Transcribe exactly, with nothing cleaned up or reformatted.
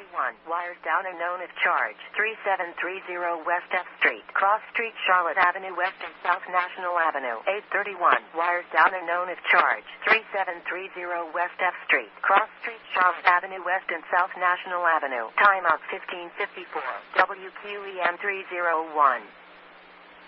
thirty-one. Wires down and known if charge. thirty-seven thirty West F Street. Cross Street, Charlotte Avenue West and South National Avenue. eight thirty-one. Wires down and known if charge. thirty-seven thirty West F Street. Cross Street, Charlotte Avenue West and South National Avenue. Timeout fifteen fifty-four. W Q E M three oh one.